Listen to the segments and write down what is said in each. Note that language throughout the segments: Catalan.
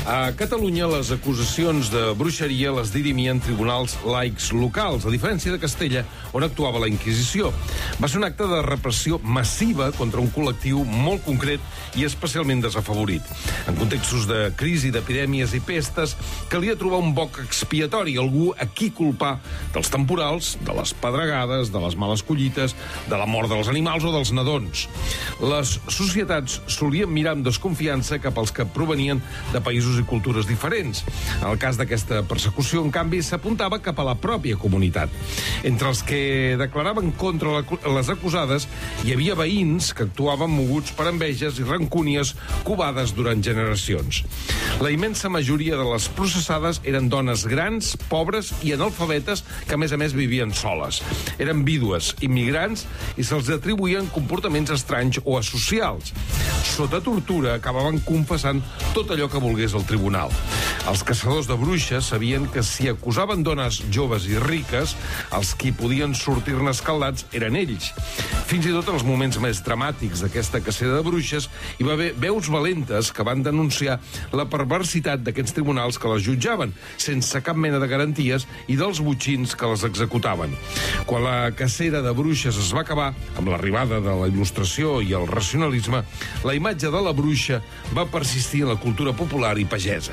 A Catalunya, les acusacions de bruixeria les dirimien tribunals laics locals, a diferència de Castella, on actuava la Inquisició. Va ser un acte de repressió massiva contra un col·lectiu molt concret i especialment desafavorit. En contextos de crisi, d'epidèmies i pestes, calia trobar un boc expiatori, algú a qui culpar dels temporals, de les pedregades, de les males collites, de la mort dels animals o dels nadons. Les societats solien mirar amb desconfiança cap als que provenien de països i cultures diferents. En el cas d'aquesta persecució, en canvi, s'apuntava cap a la pròpia comunitat. Entre els que declaraven contra les acusades hi havia veïns que actuaven moguts per enveges i rancúnies covades durant generacions. La immensa majoria de les processades eren dones grans, pobres i analfabetes que, a més, vivien soles. Eren vídues, immigrants, i se'ls atribuïen comportaments estranys o asocials. Sota tortura, acabaven confessant tot allò que volgués el tribunal. Els caçadors de bruixes sabien que si acusaven dones joves i riques, els qui podien sortir-ne escaldats eren ells. Fins i tot en els moments més dramàtics d'aquesta cacera de bruixes hi va haver veus valentes que van denunciar la perversitat d'aquests tribunals que les jutjaven, sense cap mena de garanties, i dels botxins que les executaven. Quan la cacera de bruixes es va acabar, amb l'arribada de la il·lustració i el racionalisme, la imatge de la bruixa va persistir en la cultura popular i pagesa.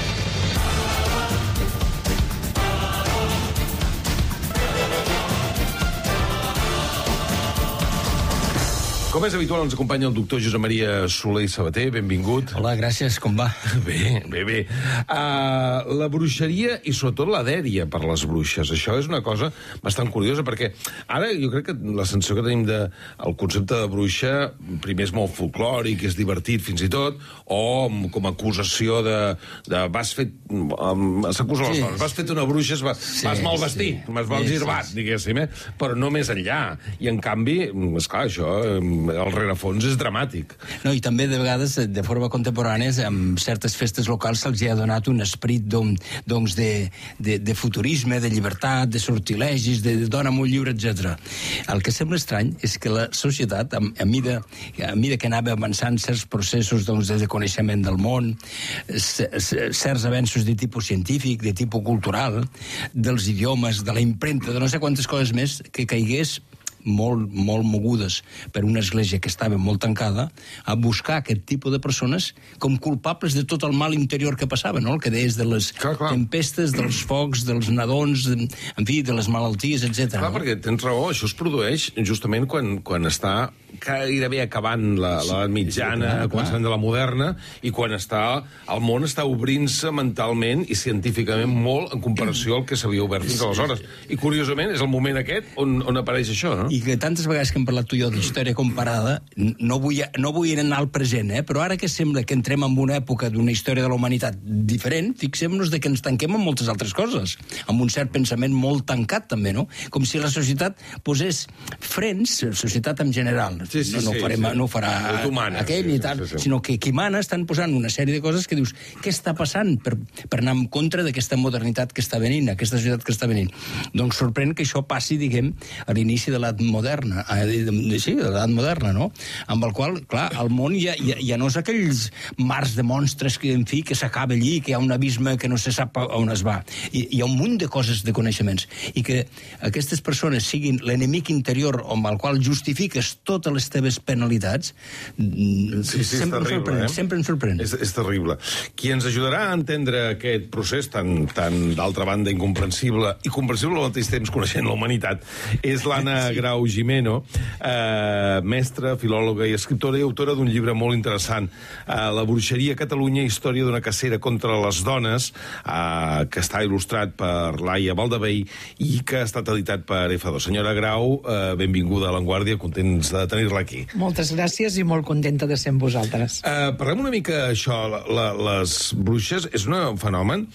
Com és habitual, ens acompanya el doctor Josep Maria Soler i Sabater. Benvingut. Hola, gràcies. Com va? Bé. La bruixeria i sobretot la dèria per les bruixes. Això és una cosa bastant curiosa, perquè ara jo crec que la sensació que tenim del concepte de bruixa primer és molt folclòric, és divertit fins i tot, o com a acusació de vas fet... s'acusa les dones. Vas fet una bruixa, vas mal vestit, vas mal girbat, diguéssim, però no més enllà. I en canvi, esclar, això... el rerefons és dramàtic. No, i també de vegades, de forma contemporània, amb certes festes locals se'ls ha donat un esperit doncs, de futurisme, de llibertat, de sortilegis, de dona'm un llibre, etc. El que sembla estrany és que la societat, a mida que anava avançant certs processos doncs, de coneixement del món, certs avenços de tipus científic, de tipus cultural, dels idiomes, de la impremta, de no sé quantes coses més, que caigués molt mogudes per una església que estava molt tancada, a buscar aquest tipus de persones com culpables de tot el mal interior que passava, no? El que deies de les tempestes, dels focs, dels nadons, en fi, de les malalties, etc. Clar, perquè tens raó, això es produeix justament quan està gairebé acabant l'edat mitjana, començant de la moderna, i quan el món està obrint-se mentalment i científicament molt en comparació al que s'havia obert fins aleshores. I curiosament és el moment aquest on apareix això, no? I que tantes vegades que hem parlat tu i jo d'història comparada, no vull anar al present, però ara que sembla que entrem en una època d'una història de la humanitat diferent, fixem-nos que ens tanquem en moltes altres coses, amb un cert pensament molt tancat també, no? Com si la societat posés frens, la societat en general, no ho farà aquell i tal, sinó que qui mana estan posant una sèrie de coses que dius, què està passant per anar en contra d'aquesta modernitat que està venint, aquesta societat que està venint? Doncs sorprèn que això passi, diguem, a l'inici de l'edat moderna, de l'edat moderna, no? Amb el qual, clar, el món ja no és aquells mars de monstres que, en fi, que s'acaba allí, que hi ha un abisme que no se sap on es va. Hi ha un munt de coses, de coneixements, i que aquestes persones siguin l'enemic interior amb el qual justifiques totes les teves penalitats, sempre em sorprèn. És terrible. Qui ens ajudarà a entendre aquest procés tan d'altra banda incomprensible i comprensible al mateix temps coneixent la humanitat és l'Anna Grau Gimeno, mestra, filòloga i escriptora i autora d'un llibre molt interessant, La bruixeria a Catalunya, història d'una cacera contra les dones, que està il·lustrat per Laia Baldavell i que ha estat editat per F2. Senyora Grau, benvinguda a La Vanguardia, contents de tenir-la aquí. Moltes gràcies i molt contenta de ser amb vosaltres. Parlem una mica això, les bruixes és un fenomen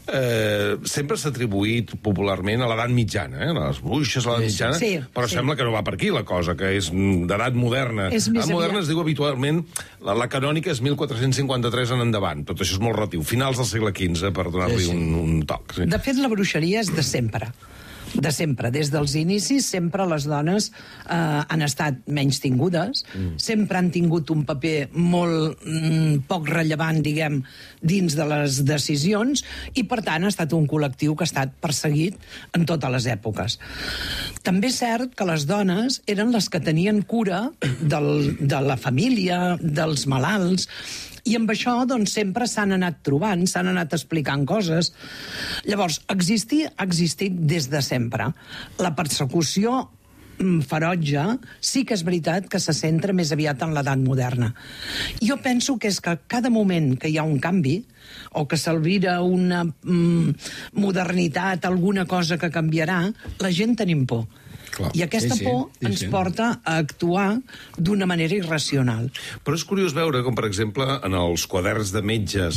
sempre s'ha atribuït popularment a l'edat mitjana, les bruixes a l'edat mitjana, però sembla que no va per aquí la cosa, que és d'edat moderna. L'edat moderna es diu habitualment, la canònica és 1453 en endavant, tot això és molt relatiu, finals del segle XV, per donar-li un toc. De fet, la bruixeria és de sempre. De sempre, des dels inicis, sempre les dones han estat menys tingudes, sempre han tingut un paper molt poc rellevant, diguem, dins de les decisions, i per tant ha estat un col·lectiu que ha estat perseguit en totes les èpoques. També és cert que les dones eren les que tenien cura de la família, dels malalts, i amb això doncs, sempre s'han anat trobant, s'han anat explicant coses. Llavors, existir ha existit des de sempre. La persecució ferotge sí que és veritat que se centra més aviat en l'edat moderna. Jo penso que és que cada moment que hi ha un canvi, o que s'alvira una modernitat, alguna cosa que canviarà, la gent tenim por. Clar. I aquesta por ens porta a actuar d'una manera irracional. Però és curiós veure com, per exemple, en els quaderns de metges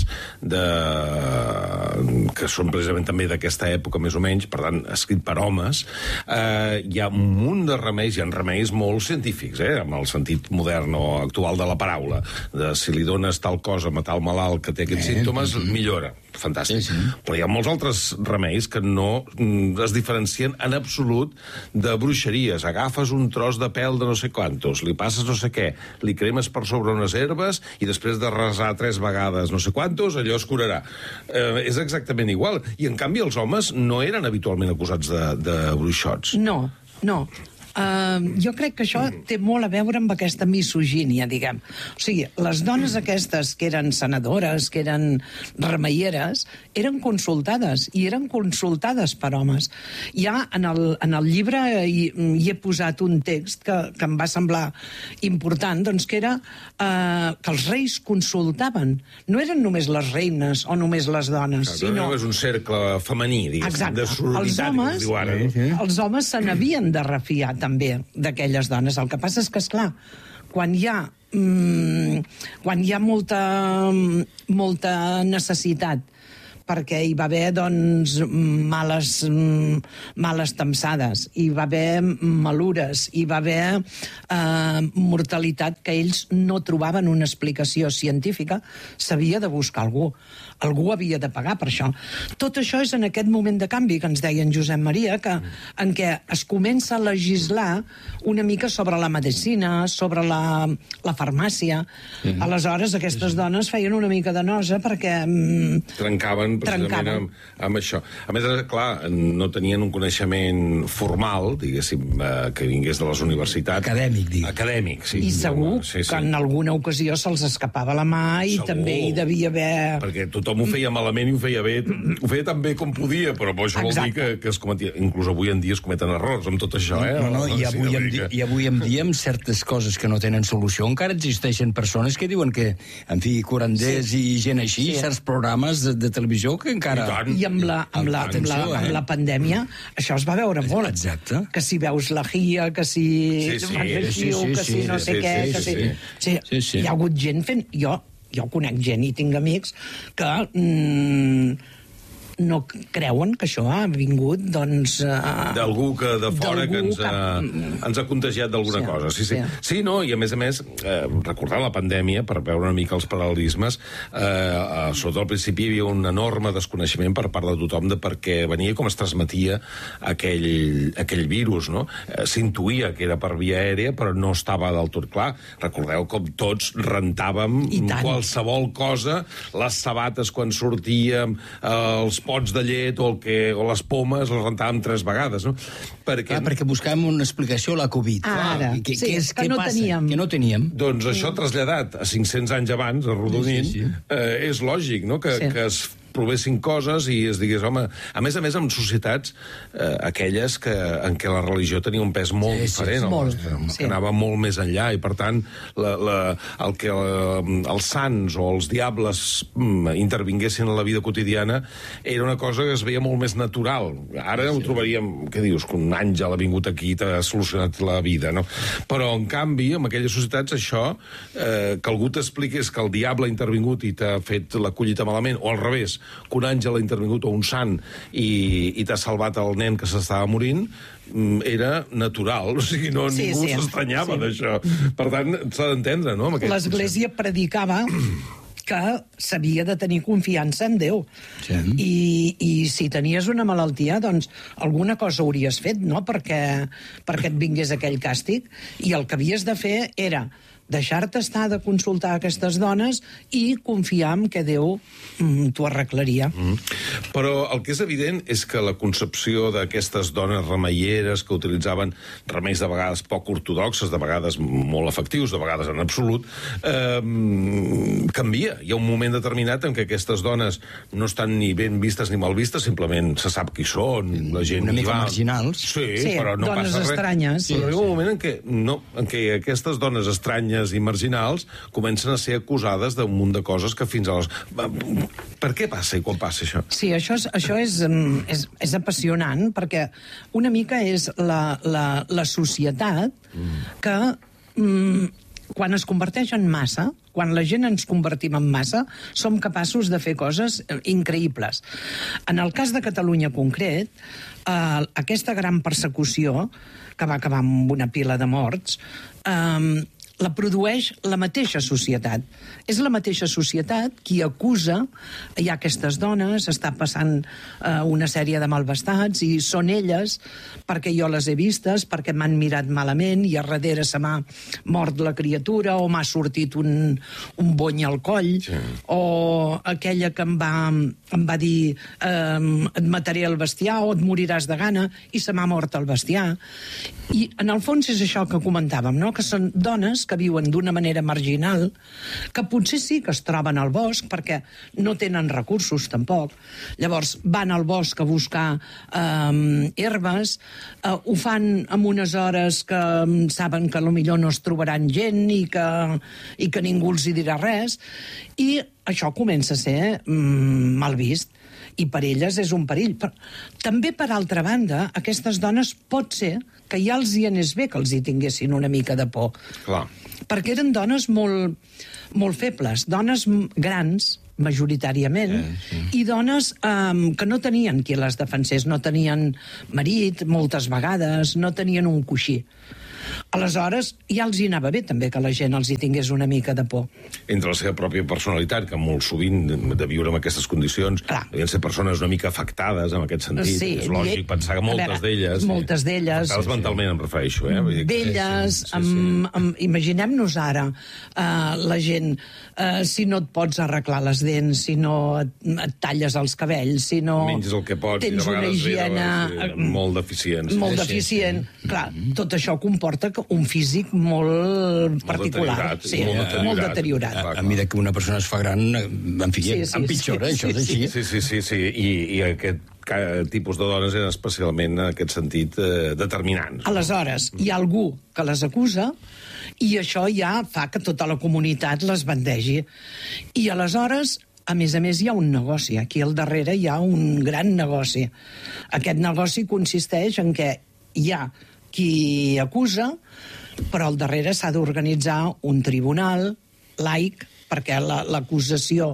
que són precisament també d'aquesta època, més o menys, per tant, escrit per homes, hi ha un munt de remeis, hi ha remeis molt científics, amb el sentit modern o actual de la paraula, de si li dones tal cosa a tal malalt que té aquests símptomes, millora. Fantàstic. Però hi ha molts altres remeis que no es diferencien en absolut de bruixeries. Agafes un tros de pèl de no sé quantos, li passes no sé què, li cremes per sobre unes herbes i després de resar 3 vegades no sé quantos, allò es curarà. És exactament igual. I, en canvi, els homes no eren habitualment acusats de bruixots. No. Jo crec que això té molt a veure amb aquesta misogínia, diguem. O sigui, les dones aquestes que eren senadores, que eren remeieres, eren consultades, i eren consultades per homes. Ja en el llibre hi he posat un text que em va semblar important, doncs que era que els reis consultaven. No eren només les reines o només les dones, sinó... No és un cercle femení, diguéssim, de sororitat, que es diu ara. Els homes se n'havien de refiar, també, d'aquelles dones. El que passa és que, esclar, quan hi ha molta necessitat, perquè hi va haver, doncs, males tamsades, hi va haver malures, hi va haver mortalitat que ells no trobaven una explicació científica, s'havia de buscar algú. Algú havia de pagar per això. Tot això és en aquest moment de canvi que ens deia en Josep Maria, en què es comença a legislar una mica sobre la medicina, sobre la farmàcia. Aleshores, aquestes dones feien una mica de nosa perquè... Trencaven precisament amb això. A més, clar, no tenien un coneixement formal, diguéssim, que vingués de les universitats. Acadèmic, diguéssim. Acadèmic, sí. I segur que en alguna ocasió se'ls escapava la mà i també hi devia haver... Perquè tothom ho feia malament i ho feia bé, ho feia tan bé com podia, però això vol dir que es cometia... Inclús avui en dia es cometen errors amb tot això, I avui en dia, amb certes coses que no tenen solució, encara existeixen persones que diuen que, en fi, curanders i gent així, certs programes de televisió que encara... I amb la pandèmia això es va veure molt. Exacte. Que si veus la GIA, que si que si no sé què, que si... Hi ha hagut gent fent... Jo conec gent i tinc amics que no creuen que això ha vingut, doncs... D'algú que de fora que ens ha contagiat d'alguna cosa. Sí, no, i a més, recordant la pandèmia, per veure una mica els paral·lelismes, sobretot al principi hi havia un enorme desconeixement per part de tothom de per què venia i com es transmetia aquell virus, no? S'intuïa que era per via aèrea, però no estava del tot clar. Recordeu com tots rentàvem qualsevol cosa, les sabates quan sortíem, els pots de llet o les pomes les rentàvem 3 vegades, no? Perquè buscàvem una explicació a la Covid. Ara, que no teníem. Que no teníem. Doncs això traslladat a 500 anys abans, arrodonint, és lògic, no? Que es provessin coses i es digués, home... A més amb societats aquelles en què la religió tenia un pes molt diferent, que anava molt més enllà, i per tant el que els sants o els diables intervinguessin en la vida quotidiana era una cosa que es veia molt més natural. Ara ho trobaríem, què dius, que un àngel ha vingut aquí i t'ha solucionat la vida, no? Però, en canvi, en aquelles societats, això, que algú t'expliqués que el diable ha intervingut i t'ha fet la collita malament, o al revés, que un àngel ha intervingut o un sant i t'ha salvat el nen que s'estava morint, era natural, o sigui, ningú s'estranyava d'això. Per tant, s'ha d'entendre, no? L'Església predicava que s'havia de tenir confiança en Déu. Sí. I si tenies una malaltia, doncs alguna cosa hauries fet, no?, perquè et vingués aquell càstig. I el que havies de fer era deixar-te estar de consultar aquestes dones i confiar en que Déu t'ho arreglaria. Però el que és evident és que la concepció d'aquestes dones remeieres que utilitzaven remeis de vegades poc ortodoxes, de vegades molt efectius, de vegades en absolut, canvia. Hi ha un moment determinat en què aquestes dones no estan ni ben vistes ni mal vistes, simplement se sap qui són, la gent una hi mica va. marginals. Sí, Sí, però no dones passa res. estranyes. Però arriba un moment en què aquestes dones estranyes i marginals comencen a ser acusades d'un munt de coses que fins aleshores... Per què passa i quan passa això? Sí, això és apassionant, perquè una mica és la societat que quan es converteix en massa, quan la gent ens convertim en massa, som capaços de fer coses increïbles. En el cas de Catalunya concret, aquesta gran persecució, que va acabar amb una pila de morts, la produeix la mateixa societat. És la mateixa societat qui acusa, hi ha aquestes dones, està passant una sèrie de malvestats, i són elles, perquè jo les he vistes, perquè m'han mirat malament, i a darrere se m'ha mort la criatura, o m'ha sortit un bony al coll, sí. O aquella que em va dir et mataré el bestiar, o et moriràs de gana, i se m'ha mort el bestiar. I en el fons és això que comentàvem, no?, que són dones que viuen d'una manera marginal, que potser sí que es troben al bosc, perquè no tenen recursos tampoc. Llavors van al bosc a buscar herbes, ho fan en unes hores que saben que potser no es trobaran gent i que ningú els hi dirà res, i això comença a ser mal vist. I per elles és un perill. Però també, per altra banda, aquestes dones pot ser que ja els hi anés bé que els hi tinguessin una mica de por. Clar. Perquè eren dones molt, molt febles, dones grans, majoritàriament, i dones que no tenien qui les defensés, no tenien marit, moltes vegades, no tenien un coixí. Aleshores, ja els hi anava bé també que la gent els hi tingués una mica de por. Entre la seva pròpia personalitat, que molt sovint de viure en aquestes condicions, devien ser persones una mica afectades en aquest sentit. Sí, és lògic pensar que moltes d'elles... Moltes d'elles... Afectades mentalment, em refereixo, Velles, imaginem-nos ara la gent, si no et pots arreglar les dents, si no et talles els cabells, si no... Menges el que pots, tens una higiene... molt deficient. Molt deficient. Clar, tot això comporta un físic molt particular. Molt deteriorat. A mesura que una persona es fa gran, en fi, empitjora, això és així. Sí. I aquest tipus de dones eren especialment, en aquest sentit, determinants. Aleshores, hi ha algú que les acusa, i això ja fa que tota la comunitat les bandegi. I aleshores, a més, hi ha un negoci. Aquí al darrere hi ha un gran negoci. Aquest negoci consisteix en què hi ha qui acusa, però al darrere s'ha d'organitzar un tribunal laic, perquè l'acusació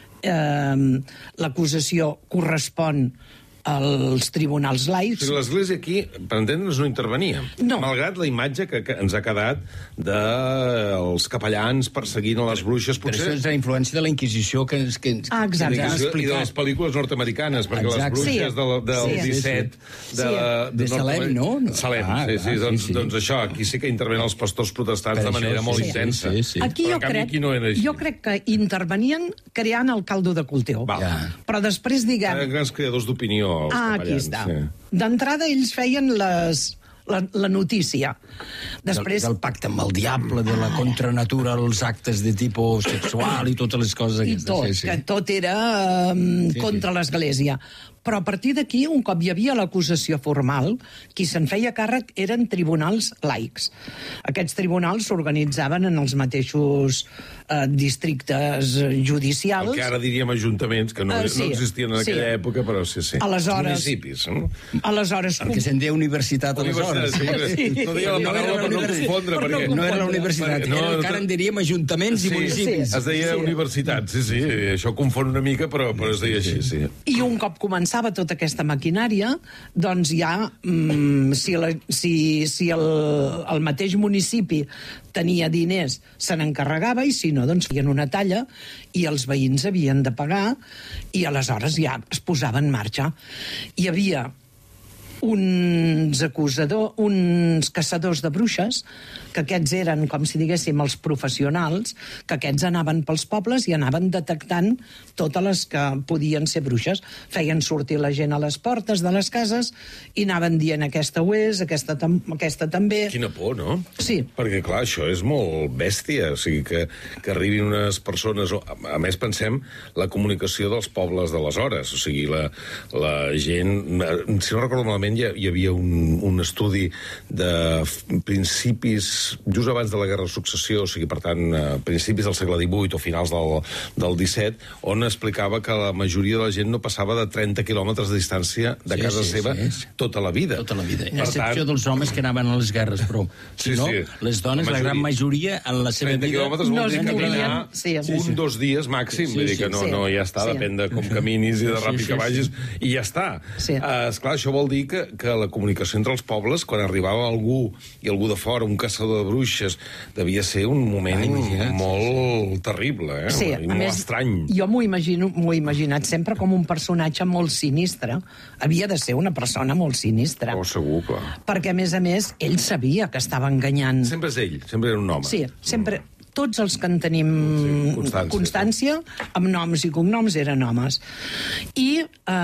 correspon als tribunals laics. Però l'Església aquí, per entendre'ns, no intervenia. No. Malgrat la imatge que ens ha quedat dels capellans perseguint a les bruixes, potser... Però això és la influència de la Inquisició que ens ha explicat. I de les pel·lícules nord-americanes, perquè les bruixes del 17... De Salem, no? Salem, doncs això, aquí sí que intervenen els pastors protestants de manera molt intensa. Aquí jo crec que intervenien creant el caldo de cultiu. Però després, diguem... Grans creadors d'opinió. Aquí està. D'entrada, ells feien la notícia. Després... Del pacte amb el diable, de la contranatura, els actes de tipus sexual i totes les coses aquestes. Que tot era contra l'Església. Però a partir d'aquí, un cop hi havia l'acusació formal, qui se'n feia càrrec eren tribunals laics. Aquests tribunals s'organitzaven en els mateixos districtes judicials. El que ara diríem ajuntaments, que no existien en aquella època, però sí. Municipis. Aleshores... El que se'n deia universitat aleshores. No deia la paraula per no confondre, perquè... No era la universitat, encara en diríem ajuntaments i municipis. Es deia universitat, sí. Això confon una mica, però es deia així, sí. I un cop començava passava tota aquesta maquinària, doncs ja, si el mateix municipi tenia diners, se n'encarregava, i si no, doncs feien una talla, i els veïns havien de pagar, i aleshores ja es posava en marxa. Hi havia uns caçadors de bruixes, que aquests eren, com si diguéssim, els professionals, que aquests anaven pels pobles i anaven detectant totes les que podien ser bruixes. Feien sortir la gent a les portes de les cases i anaven dient aquesta ho és, aquesta també. Quina por, no? Sí. Perquè, clar, això és molt bèstia, o sigui, que arribin unes persones... A més, pensem la comunicació dels pobles d'aleshores, o sigui, la gent... Si no recordo malament, hi havia un estudi de principis, just abans de la Guerra de Successió, o sigui, per tant, principis del segle XVIII o finals del XVII, on explicava que la majoria de la gent no passava de 30 quilòmetres de distància de casa seva tota la vida. Tota la vida. A excepció dels homes que anaven a les guerres, però si no, les dones, la gran majoria, en la seva vida... 30 quilòmetres vol dir caminar 1-2 dies màxim, vull dir que no ja està, depèn de com caminis i de ràpid que vagis, i ja està. Esclar, això vol dir que la comunicació entre els pobles, quan arribava algú, i algú de fora, un caçador de bruixes, devia ser un moment molt terrible, i molt estrany. Jo m'ho he imaginat sempre com un personatge molt sinistre. Havia de ser una persona molt sinistra. Oh, segur, clar. Perquè, a més, ell sabia que estava enganyant. Sempre és ell, sempre era un home. Sí, sempre... Tots els que en tenim constància, amb noms i cognoms, eren homes. I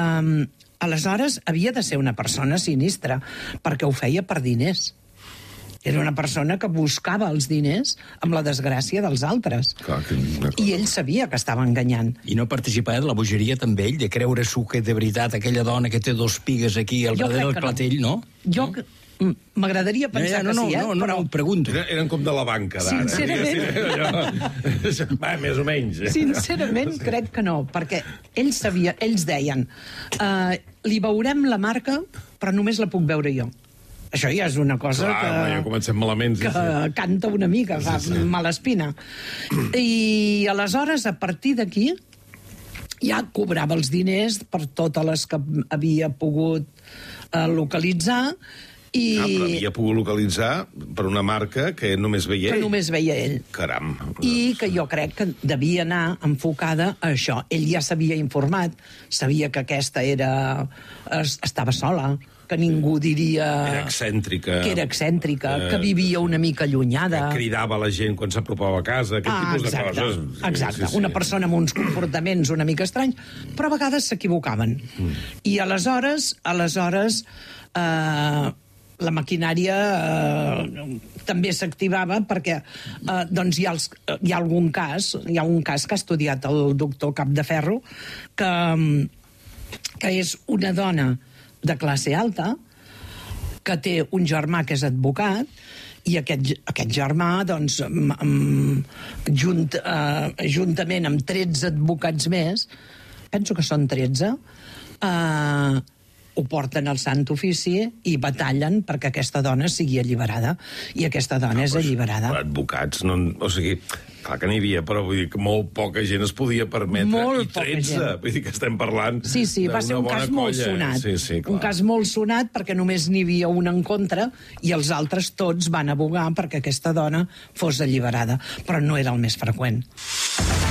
aleshores havia de ser una persona sinistra, perquè ho feia per diners. Era una persona que buscava els diners amb la desgràcia dels altres. I ell sabia que estava enganyant. I no participava de la bogeria també ell, de creure-s'ho que de veritat aquella dona que té 2 pigues aquí al darrere del clatell, no? Jo m'agradaria pensar que sí, però ho pregunto. Eren com de la banca d'ara. Sincerament... Més o menys. Sincerament, crec que no, perquè ells deien li veurem la marca, però només la puc veure jo. Això ja és una cosa ja comencem malament. Que canta una mica, fa mala espina. I aleshores, a partir d'aquí, ja cobrava els diners per totes les que havia pogut localitzar. Però havia pogut localitzar per una marca que només veia ell. Que només veia ell. Caram. I que jo crec que devia anar enfocada a això. Ell ja s'havia informat, sabia que aquesta estava sola, que ningú diria... Era excèntrica. Que era excèntrica, que vivia una mica allunyada. Que cridava la gent quan s'apropava a casa, aquest tipus de coses. Exacte. Una persona amb uns comportaments una mica estranys, però a vegades s'equivocaven. I aleshores la maquinària també s'activava perquè doncs hi ha un cas que ha estudiat el doctor Capdeferro, que és una dona de classe alta que té un germà que és advocat, i aquest germà, doncs, juntament amb 13 advocats més, penso que són 13, ho porten al Sant Ofici i batallen perquè aquesta dona sigui alliberada. I aquesta dona és alliberada. Advocats, o sigui, clar que n'hi havia, però vull dir que molt poca gent es podia permetre. Molt poca gent. Vull dir que estem parlant d'una bona colla. Sí, va ser un cas molt sonat. Sí, un cas molt sonat perquè només n'hi havia un en contra i els altres tots van abogar perquè aquesta dona fos alliberada. Però no era el més freqüent.